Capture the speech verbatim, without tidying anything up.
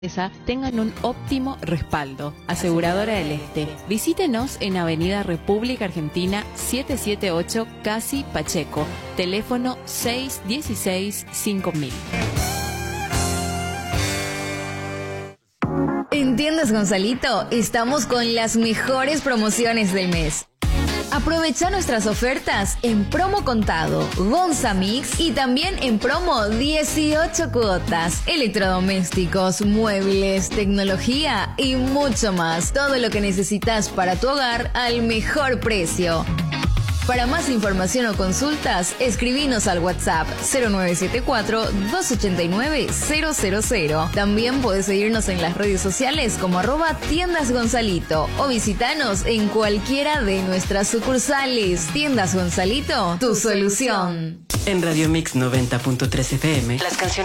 tengan un óptimo respaldo. Aseguradora del Este. Visítenos en Avenida República Argentina setecientos setenta y ocho, Casi Pacheco. Teléfono seis uno seis cinco mil. En Tiendas Gonzalito estamos con las mejores promociones del mes. Aprovecha nuestras ofertas en promo contado, Gonza Mix y también en promo dieciocho cuotas. Electrodomésticos, muebles, tecnología y mucho más. Todo lo que necesitas para tu hogar al mejor precio. Para más información o consultas, escribinos al WhatsApp cero nueve siete cuatro, dos ocho nueve, cero cero cero. También puedes seguirnos en las redes sociales como arroba Tiendas Gonzalito o visitanos en cualquiera de nuestras sucursales. Tiendas Gonzalito, tu solución. En Radio Mix noventa punto tres F M, las canciones